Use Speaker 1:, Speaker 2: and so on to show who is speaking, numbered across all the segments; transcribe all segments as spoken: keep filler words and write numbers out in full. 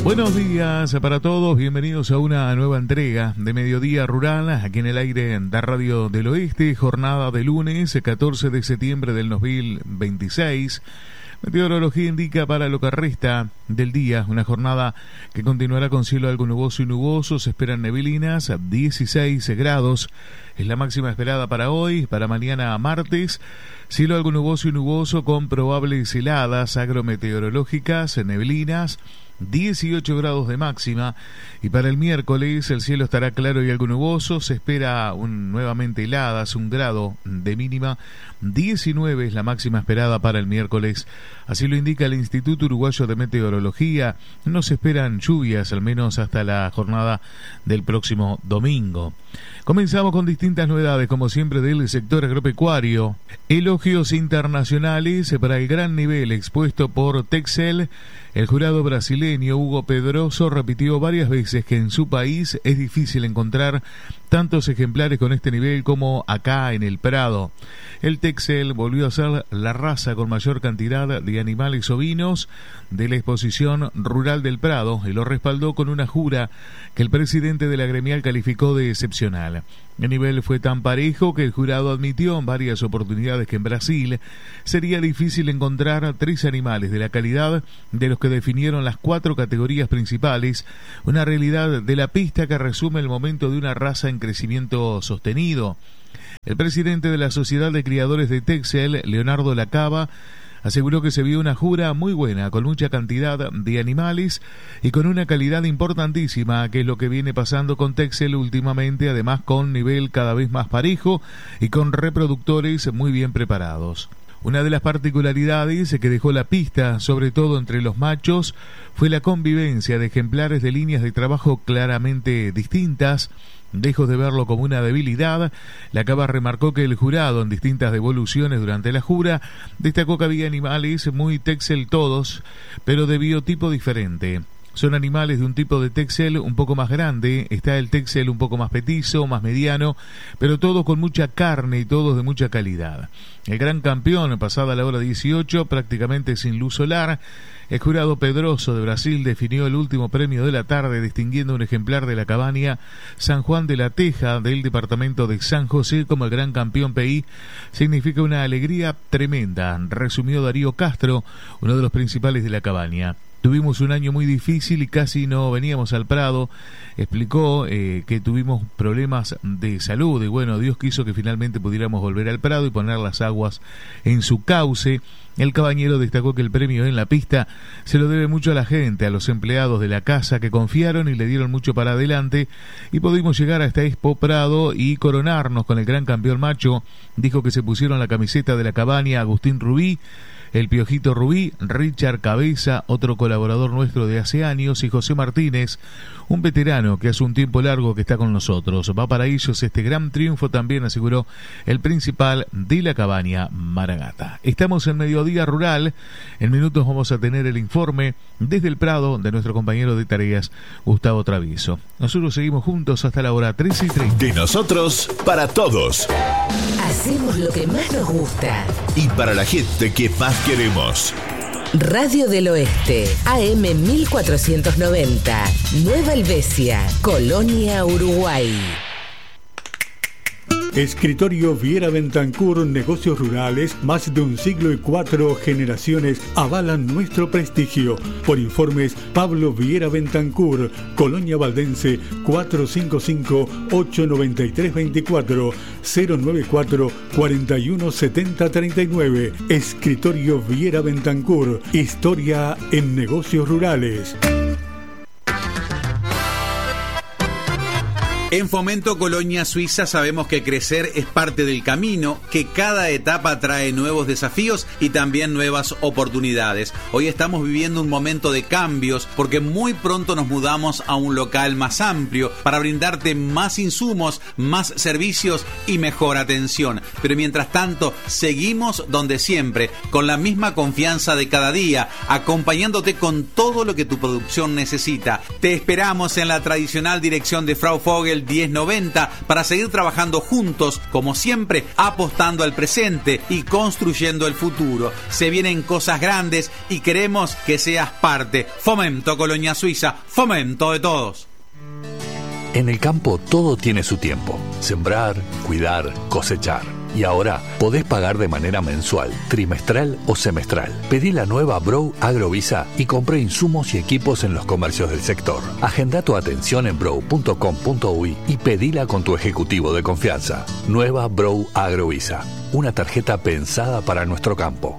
Speaker 1: Buenos días para todos, bienvenidos a una nueva entrega de Mediodía Rural, aquí en el aire de Radio del Oeste, jornada de lunes, catorce de septiembre del dos mil veintiséis. Meteorología indica para lo que resta del día una jornada que continuará con cielo algo nuboso y nuboso. Se esperan neblinas, dieciséis grados es la máxima esperada para hoy. Para mañana martes, cielo algo nuboso y nuboso con probables heladas agrometeorológicas, neblinas, dieciocho grados de máxima. Y para el miércoles el cielo estará claro y algo nuboso. Se espera un, nuevamente heladas, un grado de mínima, diecinueve es la máxima esperada para el miércoles. Así lo indica el Instituto Uruguayo de Meteorología. No se esperan lluvias, al menos hasta la jornada del próximo domingo. Comenzamos con distintas novedades, como siempre, del sector agropecuario. Elogios internacionales para el gran nivel expuesto por Texel. El jurado brasileño Hugo Pedroso repitió varias veces que en su país es difícil encontrar tantos ejemplares con este nivel como acá en el Prado. El Texel volvió a ser la raza con mayor cantidad de animales ovinos de la exposición rural del Prado y lo respaldó con una jura que el presidente de la gremial calificó de excepcional. El nivel fue tan parejo que el jurado admitió en varias oportunidades que en Brasil sería difícil encontrar tres animales de la calidad de los que definieron las cuatro categorías principales, una realidad de la pista que resume el momento de una raza en crecimiento sostenido. El presidente de la Sociedad de Criadores de Texel, Leonardo Lacaba, aseguró que se vio una jura muy buena, con mucha cantidad de animales y con una calidad importantísima, que es lo que viene pasando con Texel últimamente, además con nivel cada vez más parejo y con reproductores muy bien preparados. Una de las particularidades que dejó la pista, sobre todo entre los machos, fue la convivencia de ejemplares de líneas de trabajo claramente distintas. Lejos de verlo como una debilidad, Lacaba remarcó que el jurado, en distintas devoluciones durante la jura, destacó que había animales muy Texel todos, pero de biotipo diferente. Son animales de un tipo de Texel un poco más grande, está el Texel un poco más petizo, más mediano, pero todos con mucha carne y todos de mucha calidad. El gran campeón, pasada la hora dieciocho, prácticamente sin luz solar, el jurado Pedroso de Brasil definió el último premio de la tarde, distinguiendo un ejemplar de la cabaña San Juan de la Teja del departamento de San José como el gran campeón P I. Significa una alegría tremenda, resumió Darío Castro, uno de los principales de la cabaña. Tuvimos un año muy difícil y casi no veníamos al Prado. Explicó eh, que tuvimos problemas de salud y bueno, Dios quiso que finalmente pudiéramos volver al Prado y poner las aguas en su cauce. El cabañero destacó que el premio en la pista se lo debe mucho a la gente, a los empleados de la casa que confiaron y le dieron mucho para adelante y pudimos llegar a esta Expo Prado y coronarnos con el gran campeón macho. Dijo que se pusieron la camiseta de la cabaña Agustín Rubí, el Piojito Rubí, Richard Cabeza, otro colaborador nuestro de hace años, y José Martínez, un veterano que hace un tiempo largo que está con nosotros. Va para ellos este gran triunfo, también aseguró el principal de la cabaña Maragata. Estamos en Mediodía Rural. En minutos vamos a tener el informe desde el Prado de nuestro compañero de tareas, Gustavo Travieso. Nosotros seguimos juntos hasta la hora trece y treinta.
Speaker 2: De nosotros para todos.
Speaker 3: Hacemos lo que más nos gusta.
Speaker 2: Y para la gente que más queremos.
Speaker 3: Radio del Oeste, A M mil cuatrocientos noventa, Nueva Helvecia, Colonia, Uruguay.
Speaker 4: Escritorio Viera Bentancur, negocios rurales, más de un siglo y cuatro generaciones avalan nuestro prestigio. Por informes, Pablo Viera Bentancur, Colonia Valdense, cuatro cinco cinco, ocho nueve tres dos cuatro, cero nueve cuatro, cuatro uno siete cero tres nueve. Escritorio Viera Bentancur, historia en negocios rurales.
Speaker 5: En Fomento Colonia Suiza sabemos que crecer es parte del camino, que cada etapa trae nuevos desafíos y también nuevas oportunidades. Hoy estamos viviendo un momento de cambios porque muy pronto nos mudamos a un local más amplio para brindarte más insumos, más servicios y mejor atención. Pero mientras tanto, seguimos donde siempre, con la misma confianza de cada día, acompañándote con todo lo que tu producción necesita. Te esperamos en la tradicional dirección de Frau Vogel el diez noventa para seguir trabajando juntos, como siempre, apostando al presente y construyendo el futuro. Se vienen cosas grandes y queremos que seas parte. Fomento Colonia Suiza, fomento de todos.
Speaker 6: En el campo todo tiene su tiempo. Sembrar, cuidar, cosechar. Y ahora podés pagar de manera mensual, trimestral o semestral. Pedí la nueva Brough Agrovisa y compré insumos y equipos en los comercios del sector. Agenda tu atención en brough punto com punto uy y pedila con tu ejecutivo de confianza. Nueva Brough Agrovisa. Una tarjeta pensada para nuestro campo.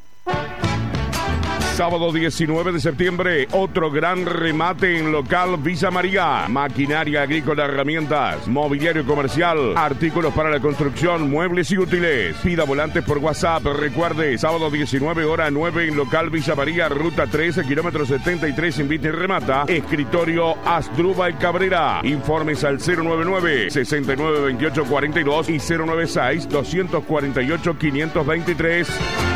Speaker 7: Sábado diecinueve de septiembre, otro gran remate en local Villa María. Maquinaria agrícola, herramientas, mobiliario comercial, artículos para la construcción, muebles y útiles. Pida volantes por WhatsApp. Recuerde, sábado diecinueve, hora nueve en local Villa María, ruta trece, kilómetro setenta y tres, invita y remata. Escritorio Asdrúbal Cabrera. Informes al cero noventa y nueve, sesenta y nueve, veintiocho, cuarenta y dos y cero noventa y seis, doscientos cuarenta y ocho, quinientos veintitrés.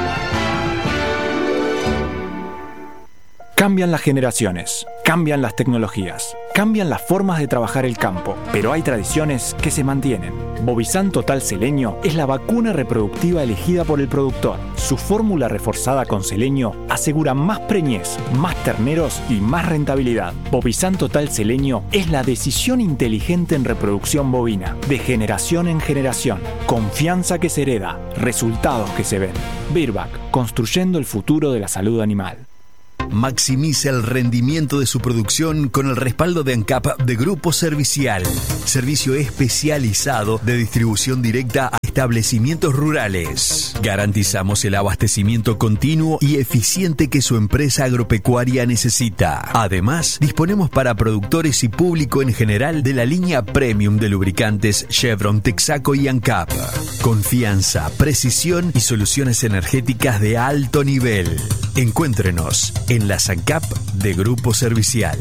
Speaker 8: Cambian las generaciones, cambian las tecnologías, cambian las formas de trabajar el campo, pero hay tradiciones que se mantienen. Bovizan Total Seleño es la vacuna reproductiva elegida por el productor. Su fórmula reforzada con selenio asegura más preñez, más terneros y más rentabilidad. Bovizan Total Seleño es la decisión inteligente en reproducción bovina, de generación en generación. Confianza que se hereda, resultados que se ven. Virbac, construyendo el futuro de la salud animal.
Speaker 9: Maximiza el rendimiento de su producción con el respaldo de ANCAP de Grupo Servicial. Servicio especializado de distribución directa a establecimientos rurales. Garantizamos el abastecimiento continuo y eficiente que su empresa agropecuaria necesita. Además, disponemos para productores y público en general de la línea premium de lubricantes Chevron, Texaco y ANCAP. Confianza, precisión y soluciones energéticas de alto nivel. Encuéntrenos en la ANCAP de Grupo Servicial.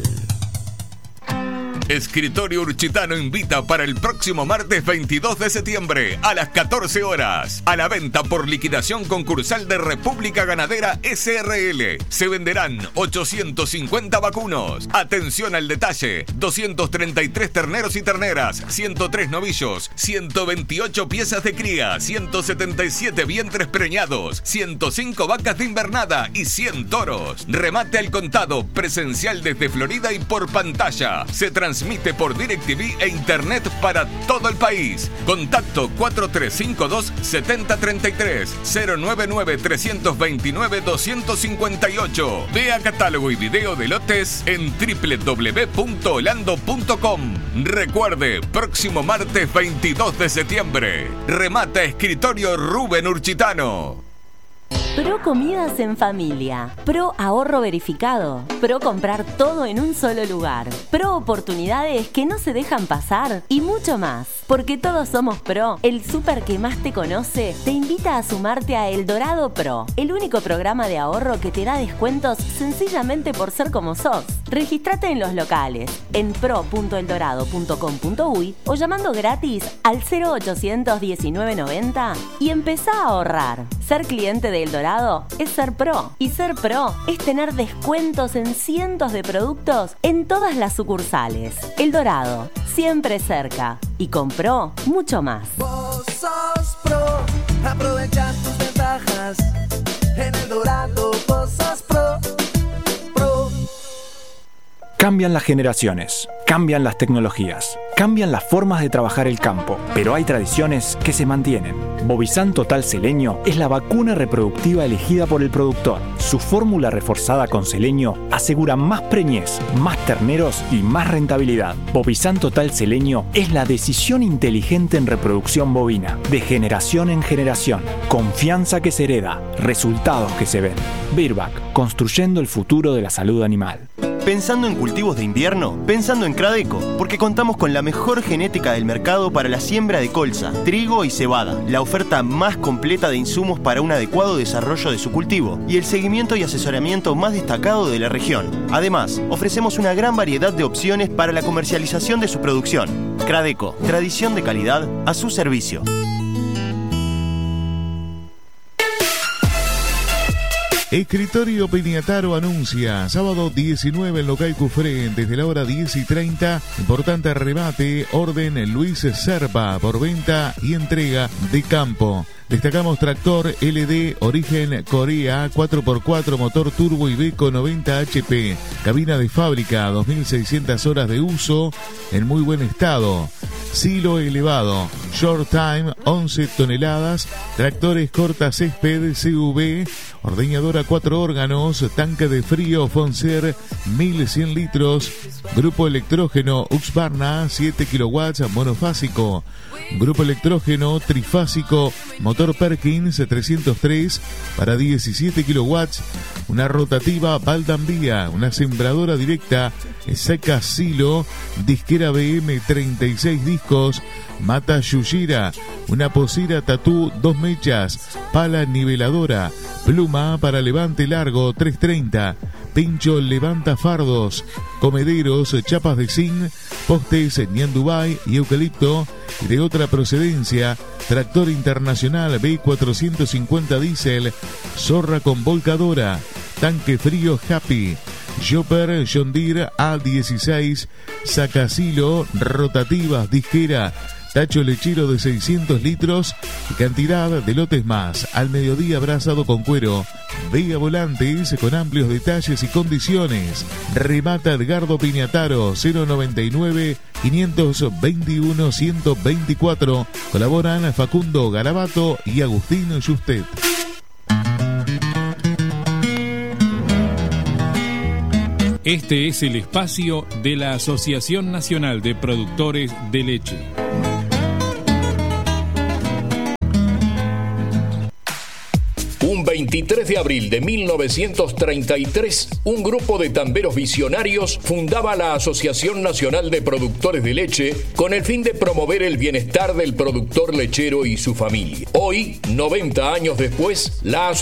Speaker 10: Escritorio Urchitano invita para el próximo martes veintidós de septiembre a las catorce horas a la venta por liquidación concursal de República Ganadera S R L. Se venderán ochocientos cincuenta vacunos. Atención al detalle: doscientos treinta y tres terneros y terneras, ciento tres novillos, ciento veintiocho piezas de cría, ciento setenta y siete vientres preñados, ciento cinco vacas de invernada y cien toros. Remate al contado, presencial desde Florida y por pantalla. Se transmite por DirecTV e Internet para todo el país. Contacto cuatro tres cinco dos, siete cero tres tres, cero nueve nueve, tres dos nueve, dos cinco ocho. Vea catálogo y video de lotes en doble u doble u doble u punto holando punto com. Recuerde, próximo martes veintidós de septiembre. Remata Escritorio Rubén Urchitano.
Speaker 11: Pro Comidas en Familia, Pro Ahorro Verificado, Pro Comprar todo en un solo lugar, Pro Oportunidades que no se dejan pasar y mucho más. Porque todos somos Pro, el súper que más te conoce te invita a sumarte a El Dorado Pro, el único programa de ahorro que te da descuentos sencillamente por ser como sos. Regístrate en los locales, en pro punto el dorado punto com punto uy o llamando gratis al cero ochocientos diecinueve noventa y empezá a ahorrar. Ser cliente de El Dorado es ser Pro, y ser Pro es tener descuentos en cientos de productos en todas las sucursales. El Dorado, siempre cerca, y con Pro, mucho más.
Speaker 12: Vos sos Pro, aprovecha tus ventajas. En El Dorado, vos sos Pro. Pro.
Speaker 8: Cambian las generaciones, cambian las tecnologías, cambian las formas de trabajar el campo, pero hay tradiciones que se mantienen. Bovizan Total Seleño es la vacuna reproductiva elegida por el productor. Su fórmula reforzada con selenio asegura más preñez, más terneros y más rentabilidad. Bovizan Total Seleño es la decisión inteligente en reproducción bovina, de generación en generación. Confianza que se hereda, resultados que se ven. Virbac, construyendo el futuro de la salud animal.
Speaker 13: Pensando en cultivos de invierno, pensando en Cradeco, porque contamos con la mejor genética del mercado para la siembra de colza, trigo y cebada, la oferta más completa de insumos para un adecuado desarrollo de su cultivo y el seguimiento y asesoramiento más destacado de la región. Además, ofrecemos una gran variedad de opciones para la comercialización de su producción. Cradeco, tradición de calidad a su servicio.
Speaker 1: Escritorio Piñataro anuncia sábado diecinueve en Local Cufré desde la hora diez y treinta. Importante remate, orden Luis Serpa por venta y entrega de campo. Destacamos tractor L D origen Corea cuatro por cuatro, motor turbo Iveco noventa H P, cabina de fábrica, dos mil seiscientas horas de uso, en muy buen estado. Silo elevado, short time, once toneladas, tractores corta césped C V, ordeñadora cuatro órganos, tanque de frío Fonser mil cien litros, grupo electrógeno Husqvarna siete kilowatts monofásico, grupo electrógeno trifásico, motor Perkins trescientos tres para diecisiete kilowatts, una rotativa Valdambía, una sembradora directa seca Silo, disquera B M treinta y seis discos, Mata Yujira, una posera Tatú dos mechas, pala niveladora, pluma para levante largo trescientos treinta, pincho levanta fardos, comederos, chapas de zinc, postes Nian Dubai y eucalipto y de otra procedencia, tractor internacional B cuatrocientos cincuenta diésel, zorra con volcadora, tanque frío Happy, Jopper John Deere A dieciséis, sacasilo, rotativas, disquera, tacho lechero de seiscientos litros y cantidad de lotes más. Al mediodía abrazado con cuero. Vega Volantes con amplios detalles y condiciones. Remata Edgardo Piñataro cero noventa y nueve, quinientos veintiuno, ciento veinticuatro. Colaboran Facundo Garabato y Agustín Justet.
Speaker 14: Este es el espacio de la Asociación Nacional de Productores de Leche.
Speaker 15: Un veintitrés de abril de mil novecientos treinta y tres, un grupo de tamberos visionarios fundaba la Asociación Nacional de Productores de Leche con el fin de promover el bienestar del productor lechero y su familia. Hoy, noventa años después, la